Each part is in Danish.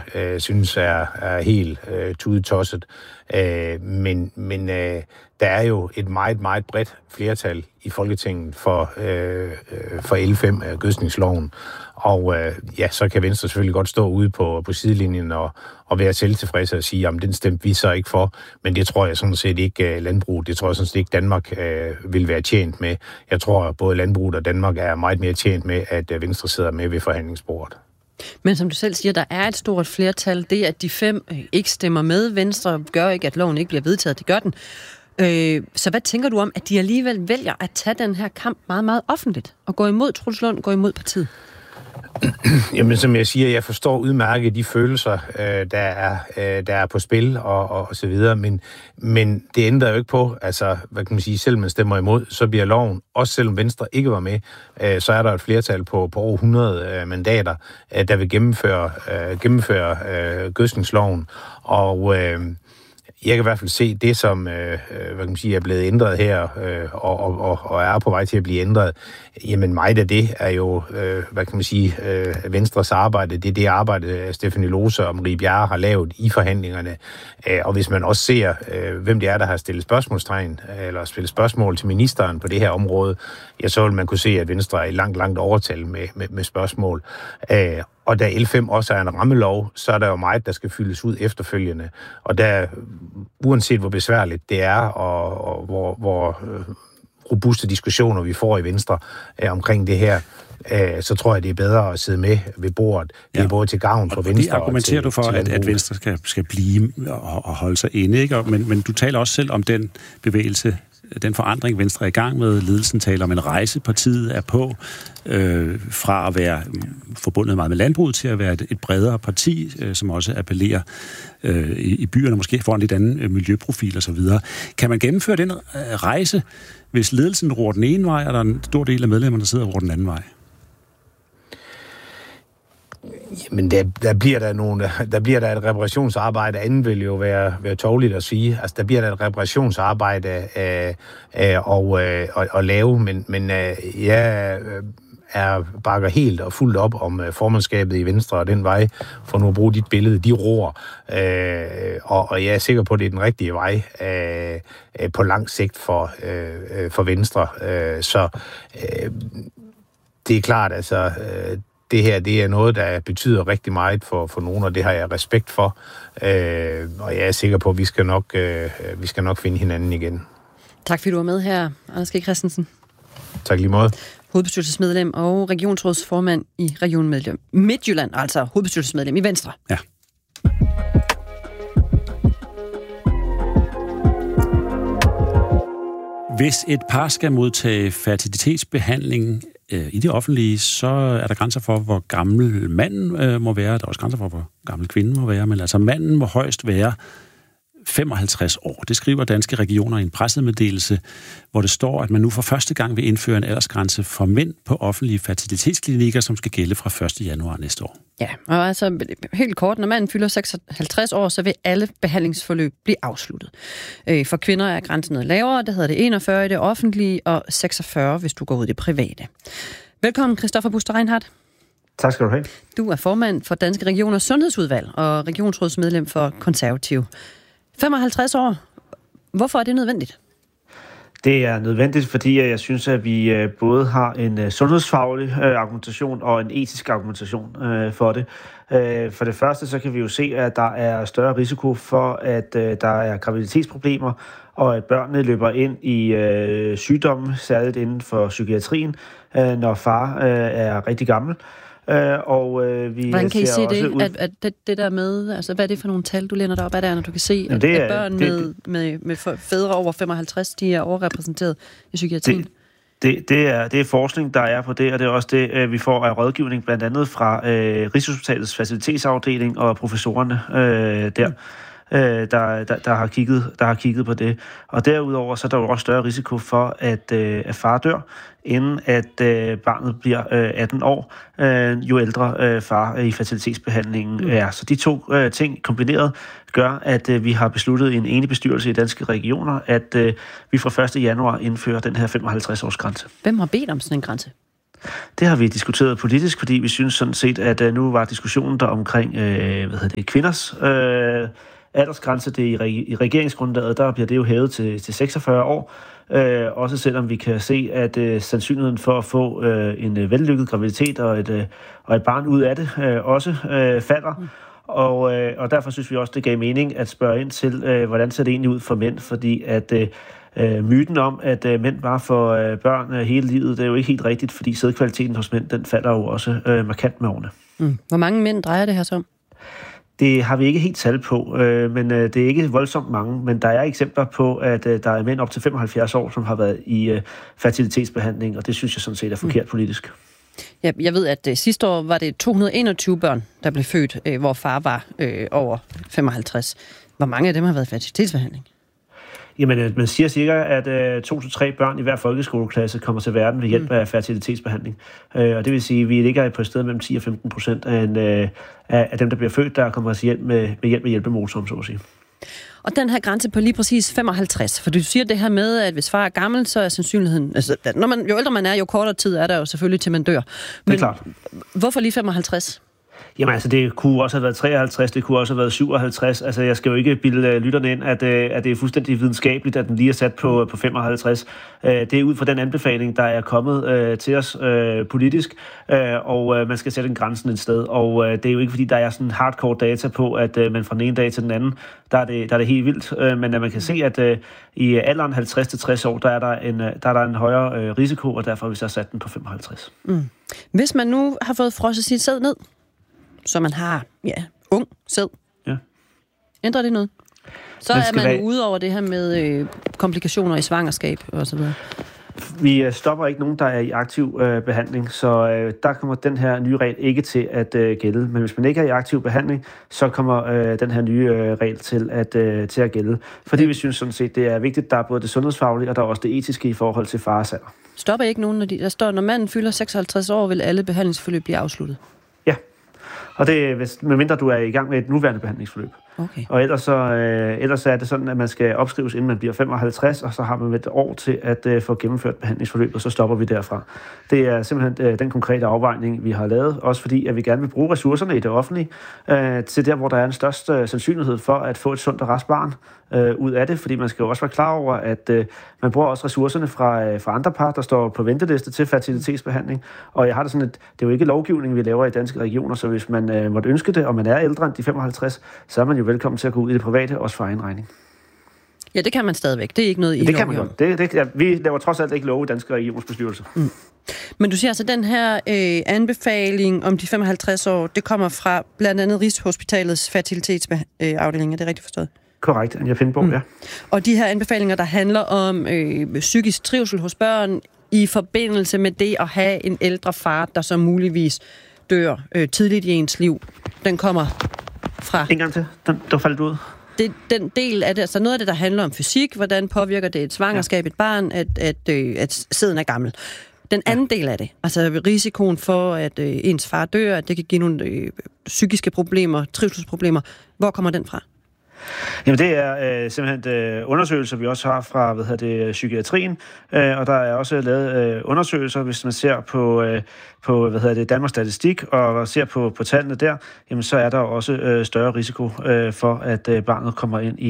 synes er helt tudetosset. Men der er jo et meget, meget bredt flertal i Folketinget for L5 af gødskningsloven. Og så kan Venstre selvfølgelig godt stå ude på sidelinjen og være selvtilfredse og sige, jamen den stemte vi så ikke for. Men det tror jeg sådan set ikke landbruget, det tror jeg sådan set ikke Danmark vil være tjent med. Jeg tror, at både landbruget og Danmark er meget mere tjent med, at Venstre sidder med ved forhandlingsbordet. Men som du selv siger, der er et stort flertal. Det, at de 5 ikke stemmer med Venstre, gør ikke, at loven ikke bliver vedtaget. Det gør den. Så hvad tænker du om, at de alligevel vælger at tage den her kamp meget, meget offentligt og gå imod Troels Lund, gå imod partiet? Jamen, som jeg siger, jeg forstår udmærket de følelser, der er på spil og så videre, men det ændrer jo ikke på, altså, hvad kan man sige, selvom man stemmer imod, så bliver loven, også selvom Venstre ikke var med, så er der et flertal på over 100 mandater, der vil gennemføre gødskningsloven, og jeg kan i hvert fald se det, som hvad kan man sige, er blevet ændret her, og er på vej til at blive ændret. Jamen meget af det er jo, hvad kan man sige, Venstres arbejde. Det er det arbejde, Stephanie Lose og Marie Bjerre har lavet i forhandlingerne. Og hvis man også ser, hvem det er, der har stillet spørgsmålstegn, eller stillet spørgsmål til ministeren på det her område, så vil man kunne se, at Venstre er i langt overtal med spørgsmål. Og da L5 også er en rammelov, så er der jo meget, der skal fyldes ud efterfølgende. Og der, uanset hvor besværligt det er, og hvor robuste diskussioner vi får i Venstre omkring det her, så tror jeg, det er bedre at sidde med ved bordet. Det er både til gavn for Venstre. Det argumenterer du for, at Venstre skal blive og holde sig inde, ikke? Men du taler også selv om den bevægelse, den forandring, Venstre er i gang med. Ledelsen taler om en rejse, partiet er på, fra at være forbundet meget med landbruget til at være et bredere parti, som også appellerer i byerne, måske får en lidt anden miljøprofil osv. Kan man gennemføre den rejse, hvis ledelsen roer den ene vej, og der er en stor del af medlemmerne, der sidder og roer den anden vej? Jamen, der bliver der et reparationsarbejde. Anden vil jo være tårligt at sige. Altså, der bliver der et reparationsarbejde at lave, men jeg bakker helt og fuldt op om formandskabet i Venstre og den vej, for nu at bruge dit billede, de roer. Og jeg er sikker på, at det er den rigtige vej på lang sigt for Venstre. Så det er klart, altså det her, det er noget, der betyder rigtig meget for nogen, og det har jeg respekt for. Og jeg er sikker på, at vi skal nok finde hinanden igen. Tak fordi du var med her, Anders G. Christensen. Tak lige måde. Hovedbestyrelsesmedlem og regionsrådsformand i Region Midtjylland, altså hovedbestyrelsesmedlem i Venstre. Ja. Hvis et par skal modtage fertilitetsbehandling i det offentlige, så er der grænser for, hvor gammel manden må være. Der er også grænser for, hvor gammel kvinden må være. Men altså manden må højst være 55 år. Det skriver Danske Regioner i en pressemeddelelse, hvor det står, at man nu for første gang vil indføre en aldersgrænse for mænd på offentlige fertilitetsklinikker, som skal gælde fra 1. januar næste år. Ja, og altså helt kort, når manden fylder 56 år, så vil alle behandlingsforløb blive afsluttet. For kvinder er grænsen noget lavere, det hedder det 41 i det offentlige, og 46, hvis du går ud i det private. Velkommen, Christoffer Buster Reinhardt. Tak skal du have. Du er formand for Danske Regioners Sundhedsudvalg og regionsrådsmedlem for Konservativ. 55 år. Hvorfor er det nødvendigt? Det er nødvendigt, fordi jeg synes, at vi både har en sundhedsfaglig argumentation og en etisk argumentation for det. For det første, så kan vi jo se, at der er større risiko for, at der er graviditetsproblemer, og at børnene løber ind i sygdomme, særligt inden for psykiatrien, når far er rigtig gammel. Hvordan kan I se det? At det der med, altså hvad er det for nogle tal, du læner dig op? Hvad er det, når du kan se, at børn med fædre over 55, de er overrepræsenteret i psykiatrien? Det er forskning, der er på det, og det er også det, vi får af rådgivning, blandt andet fra Rigshospitalets facilitetsafdeling og professorerne der. Der har kigget på det. Og derudover så er der jo også større risiko for, at far dør, inden at barnet bliver 18 år, jo ældre far i fertilitetsbehandlingen er. Så de to ting kombineret gør, at vi har besluttet i en enig bestyrelse i Danske Regioner, at vi fra 1. januar indfører den her 55-års grænse. Hvem har bedt om sådan en grænse? Det har vi diskuteret politisk, fordi vi synes sådan set, at nu var diskussionen der omkring kvinders aldersgrænse. Det i regeringsgrundlaget, der bliver det jo hævet til 46 år. Også selvom vi kan se, at sandsynligheden for at få en vellykket graviditet og et barn ud af det også falder. Og derfor synes vi også, det gav mening at spørge ind til, hvordan ser det egentlig ud for mænd, fordi at myten om, at mænd bare får børn hele livet, det er jo ikke helt rigtigt, fordi sædkvaliteten hos mænd, den falder jo også markant med årene. Hvor mange mænd drejer det her så om? Det har vi ikke helt tal på, men det er ikke voldsomt mange. Men der er eksempler på, at der er mænd op til 75 år, som har været i fertilitetsbehandling, og det synes jeg sådan set er forkert politisk. Ja, jeg ved, at sidste år var det 221 børn, der blev født, hvor far var over 55. Hvor mange af dem har været i fertilitetsbehandling? Jamen, man siger cirka, at 2-3 børn i hver folkeskoleklasse kommer til verden ved hjælp af fertilitetsbehandling. Og det vil sige, at vi ligger på et sted mellem 10 og 15% af dem, der bliver født, der kommer til hjælp med hjælpemotoren, så at sige. Og den her grænse på lige præcis 55, for du siger det her med, at hvis far er gammel, så er sandsynligheden... Altså, jo ældre man er, jo kortere tid er der jo selvfølgelig til man dør. Men det er klart. Hvorfor lige 55? Jamen altså, det kunne også have været 53, det kunne også have været 57. Altså, jeg skal jo ikke bilde lytterne ind, at det er fuldstændig videnskabeligt, at den lige er sat på 55. Det er ud fra den anbefaling, der er kommet til os politisk, og man skal sætte en grænsen et sted. Og det er jo ikke, fordi der er sådan hardcore data på, at man fra den ene dag til den anden, der er det helt vildt. Men man kan se, at i alderen 50-60 år, der er der en højere risiko, og derfor har vi så sat den på 55. Hvis man nu har fået frosset sit sæd ned, så man har, ung sæd. Ja. Ændrer det noget? Så er man ude over det her med komplikationer i svangerskab og så videre. Vi stopper ikke nogen, der er i aktiv behandling, så der kommer den her nye regel ikke til at gælde. Men hvis man ikke er i aktiv behandling, så kommer den her nye regel til at gælde. Fordi vi synes sådan set, det er vigtigt, der er både det sundhedsfaglige, og der er også det etiske i forhold til fars alder. Stopper ikke nogen af de, der står, når manden fylder 56 år, vil alle behandlingsforløb blive afsluttet? Ja. Og det er, medmindre du er i gang med et nuværende behandlingsforløb. Okay. Og ellers er det sådan, at man skal opskrives, inden man bliver 55, og så har man et år til at få gennemført behandlingsforløb, og så stopper vi derfra. Det er simpelthen den konkrete afvejning, vi har lavet, også fordi, at vi gerne vil bruge ressourcerne i det offentlige til der, hvor der er den største sandsynlighed for at få et sundt og rask barn ud af det, fordi man skal jo også være klar over, at man bruger også ressourcerne fra andre par, der står på venteliste til fertilitetsbehandling, og jeg har det sådan, at det er jo ikke lovgivning, vi laver i danske regioner, så hvis man måtte ønske det, og man er ældre end de 55, så er man jo velkommen til at gå ud i det private, også for egen regning. Ja, det kan man stadigvæk. Det er ikke noget, I lovgiver om. Det kan man godt. Vi laver trods alt ikke love i danske regionsbestyrelser. Men du siger altså, at den her anbefaling om de 55 år, det kommer fra blandt andet Rigshospitalets fertilitetsafdeling. Er det rigtigt forstået? Korrekt, Anja Pindborg, ja. Og de her anbefalinger, der handler om psykisk trivsel hos børn i forbindelse med det at have en ældre far, der så muligvis dør tidligt i ens liv, den kommer fra... En gang til. Den faldt ud. Den del af det, altså noget af det, der handler om fysik, hvordan påvirker det et svangerskab, et barn, at sæden er gammel. Den anden del af det, altså risikoen for, at ens far dør, at det kan give nogle psykiske problemer, trivselsproblemer, hvor kommer den fra? Jamen det er simpelthen undersøgelser, vi også har fra psykiatrien, og der er også lavet undersøgelser, hvis man ser på Danmarks Statistik og ser på tallene der, jamen så er der også større risiko for, at barnet kommer ind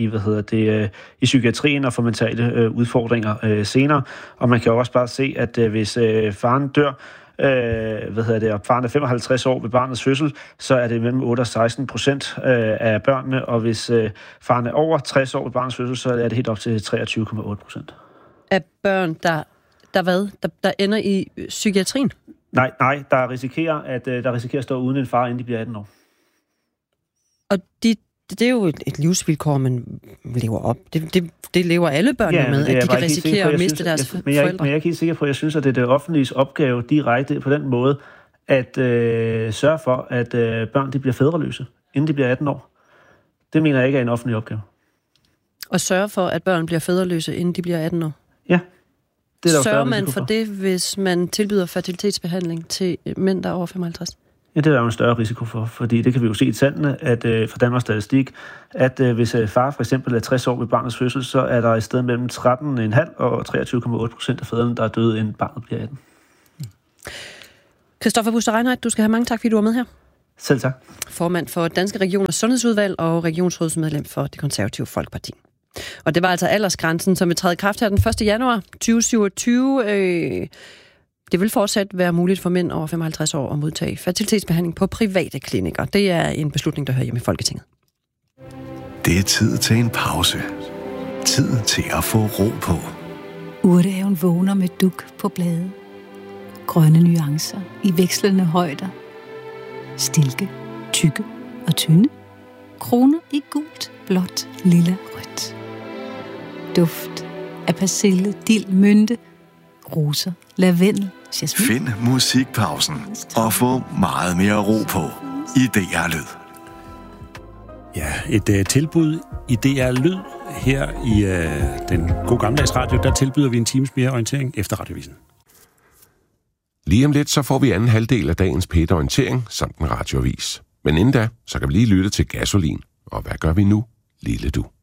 i psykiatrien og får mentale udfordringer senere. Og man kan jo også bare se, at hvis faren dør, og faren er 55 år ved barnets fødsel, så er det mellem 8 og 16% af børnene, og hvis faren er over 60 år ved barnets fødsel, så er det helt op til 23,8%. Af børn, der ender i psykiatrien? Nej, der risikerer at stå uden en far, inden de bliver 18 år. Og det er jo et livsvilkår, man lever op. Det lever alle børn med, at de kan risikere at miste deres forældre. Men jeg er ikke helt sikker på, at jeg synes, at det er det offentliges opgave direkte på den måde, at sørge for, at børn de bliver fædreløse, inden de bliver 18 år. Det mener jeg ikke er en offentlig opgave. Og sørge for, at børn bliver fædreløse, inden de bliver 18 år? Ja. Det er sørger man for det, hvis man tilbyder fertilitetsbehandling til mænd, der er over 55? Ja, det er jo en større risiko for, fordi det kan vi jo se i tallene, at fra Danmarks Statistik, at hvis far for eksempel er 60 år ved barnets fødsel, så er der i stedet mellem 13,5% og 23,8% af fædrene, der er døde, inden barnet bliver 18. Christoffer Buster Reinhardt, du skal have mange tak, fordi du var med her. Selv tak. Formand for Danske Regioners Sundhedsudvalg og regionsrådsmedlem for Det Konservative Folkeparti. Og det var altså aldersgrænsen, som vil træde i kraft her den 1. januar 2027. Det vil fortsat være muligt for mænd over 55 år at modtage fertilitetsbehandling på private klinikker. Det er en beslutning, der hører hjemme i Folketinget. Det er tid til en pause. Tid til at få ro på. Urtehaven vågner med dug på blade. Grønne nuancer i vekslende højder. Stilke, tykke og tynde. Kroner i gult, blåt, lilla, rødt. Duft af persille, dild, mynte, roser, lavendel, jasmin. Find musikpausen og få meget mere ro på i DR Lyd. Ja, et tilbud i DR Lyd her i den gode gammeldags radio. Der tilbyder vi en times mere orientering efter radiovisen. Lige om lidt, så får vi anden halvdel af dagens P1-orientering samt en radioavis. Men inden da, så kan vi lige lytte til Gasolin. Og hvad gør vi nu, lille du?